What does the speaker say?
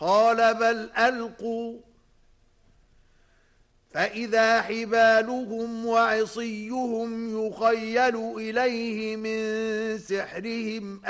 قال بل ألقوا فإذا حبالهم وعصيهم يخيل إليه من سحرهم